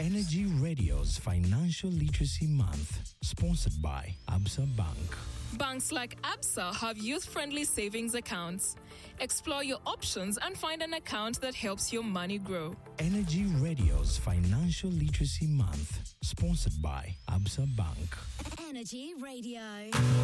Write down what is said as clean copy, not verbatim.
Energy Radio's Financial Literacy Month, sponsored by Absa Bank. Banks like Absa have youth-friendly savings accounts. Explore your options and find an account that helps your money grow. Energy Radio's Financial Literacy Month, sponsored by Absa Bank. Energy Radio.